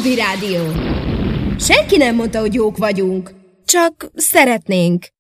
Bobby Rádió. Senki nem mondta, hogy jók vagyunk. Csak szeretnénk.